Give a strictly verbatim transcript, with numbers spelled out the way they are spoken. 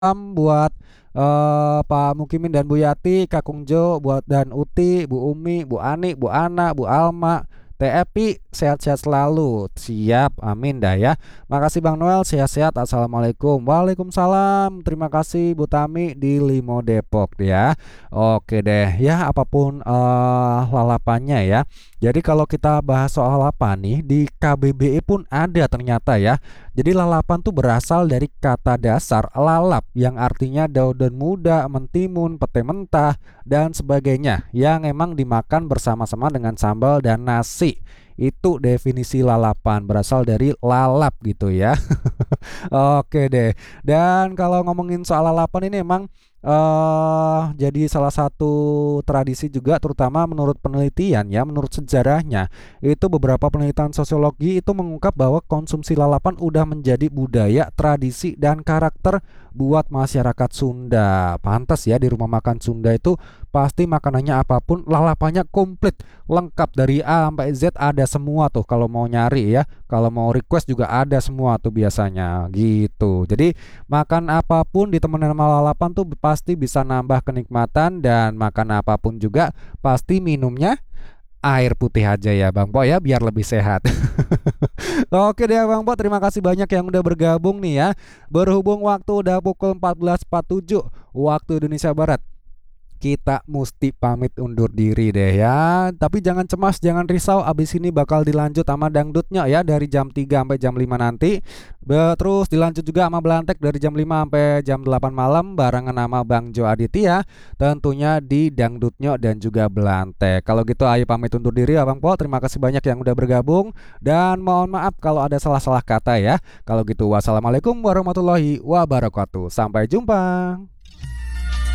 Salam buat, eee, Pak Mukimin dan Bu Yati, Kakung Jo, buat dan Uti, Bu Umi, Bu Ani, Bu Ana, Bu Alma, Teh Epi, sehat-sehat selalu. Siap, amin dah ya. Makasih Bang Noel, sehat-sehat. Assalamualaikum. Waalaikumsalam. Terima kasih Bu Tami di Limo Depok ya. Oke deh, ya apapun eh, lalapannya ya. Jadi kalau kita bahas soal lalapan nih di K B B I pun ada ternyata ya. Jadi lalapan tuh berasal dari kata dasar lalap yang artinya daun muda, mentimun, pete mentah, dan sebagainya yang emang dimakan bersama-sama dengan sambal dan nasi. Itu definisi lalapan berasal dari lalap gitu ya. Oke deh. Dan kalau ngomongin soal lalapan ini emang eh jadi salah satu tradisi juga terutama menurut penelitian ya, menurut sejarahnya itu beberapa penelitian sosiologi itu mengungkap bahwa konsumsi lalapan udah menjadi budaya, tradisi dan karakter buat masyarakat Sunda. Pantas ya di rumah makan Sunda itu pasti makanannya apapun lalapannya komplit, lengkap dari A sampai Z ada semua tuh kalau mau nyari ya. Kalau mau request juga ada semua tuh biasanya gitu. Jadi makan apapun ditemenin sama lalapan tuh pasti bisa nambah kenikmatan dan makan apapun juga pasti minumnya air putih aja ya Bang Po ya biar lebih sehat. Oke deh Bang Po, terima kasih banyak yang udah bergabung nih ya. Berhubung waktu udah pukul empat belas empat puluh tujuh waktu Indonesia Barat, kita mesti pamit undur diri deh ya. Tapi jangan cemas, jangan risau. Abis ini bakal dilanjut sama dangdutnya ya dari jam tiga sampai jam lima nanti. Be- Terus dilanjut juga sama Belantek dari jam lima sampai jam delapan malam barengan sama Bang Jo Aditya. Tentunya di dangdutnya dan juga Belantek. Kalau gitu ayo pamit undur diri ya Bang Po. Terima kasih banyak yang udah bergabung. Dan mohon maaf kalau ada salah-salah kata ya. Kalau gitu wassalamualaikum warahmatullahi wabarakatuh. Sampai jumpa.